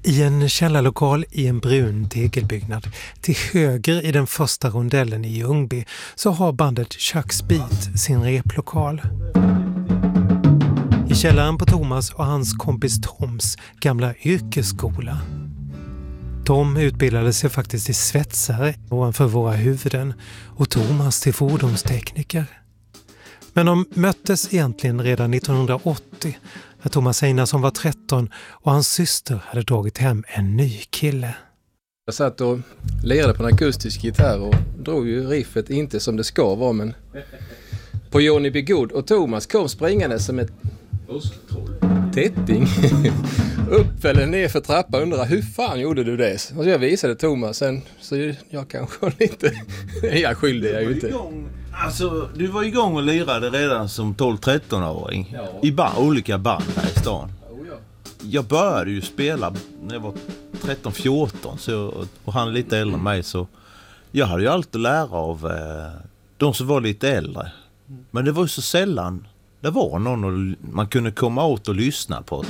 I en källarlokal i en brun tegelbyggnad till höger i den första rondellen i Ljungby så har bandet Chuck's Beat sin replokal. I källaren på Thomas och hans kompis Toms gamla yrkesskola. Tom utbildade sig faktiskt till svetsare ovanför våra huvuden och Thomas till fordonstekniker. Men de möttes egentligen redan 1980 när Thomas Einarsson var 13 och hans syster hade dragit hem en ny kille. Jag satt och lirade på en akustisk gitarr och drog ju riffet inte som det ska vara, men på Johnny B. Good, och Thomas kom springande som ett tätting upp eller ner för trappan och undrade hur fan gjorde du det? Och så jag visade Thomas sen, så jag kanske inte är skyldig, jag är ju inte. Alltså, du var igång och lirade redan som 12-13-åring i olika band här i stan. Jag började ju spela när jag var 13-14 och han är lite äldre än mig, så jag hade ju alltid lära av de som var lite äldre. Men det var ju så sällan det var någon man kunde komma åt och lyssna på.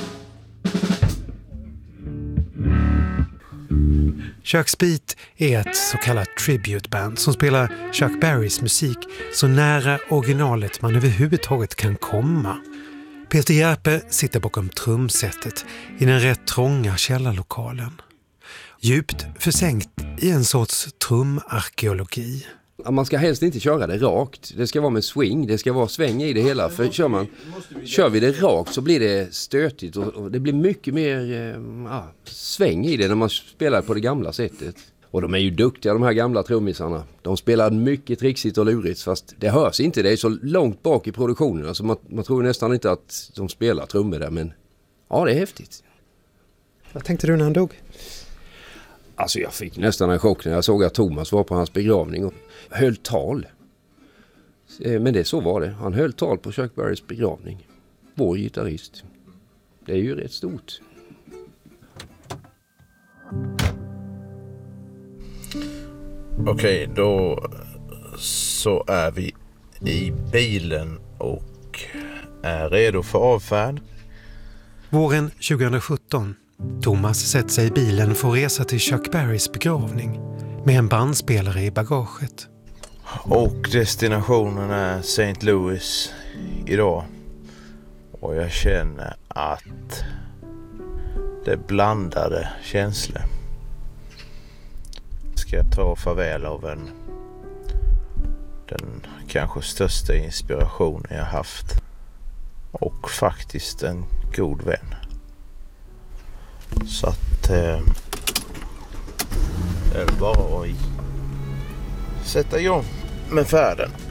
Chuck's Beat är ett så kallat tributeband som spelar Chuck Berrys musik så nära originalet man överhuvudtaget kan komma. Peter Järpe sitter bakom trumsetet i den rätt trånga källarlokalen. Djupt försänkt i en sorts trumarkeologi. Man ska helst inte köra det rakt. Det ska vara med swing, det ska vara sväng i det hela. För kör vi det rakt så blir det stötigt och det blir mycket mer sväng i det när man spelar på det gamla sättet. Och de är ju duktiga, de här gamla trummisarna. De spelar mycket trixigt och lurigt, fast det hörs inte. Det är så långt bak i produktionen. Alltså man tror nästan inte att de spelar trummor där, men ja, det är häftigt. Vad tänkte du när han dog? Alltså jag fick nästan en chock när jag såg att Thomas var på hans begravning och höll tal. Men det så var det. Han höll tal på Chuck Berrys begravning. Vår gitarrist. Det är ju rätt stort. Okej, då så är vi i bilen och är redo för avfärd. Våren 2017. Thomas sätter sig i bilen för att resa till Chuck Berrys begravning med en bandspelare i bagaget. Och destinationen är St. Louis idag. Och jag känner att det är blandade känslor. Ska jag ta farväl av den kanske största inspirationen jag haft. Och faktiskt en god vän. Så att det är bara att sätta igång med färden.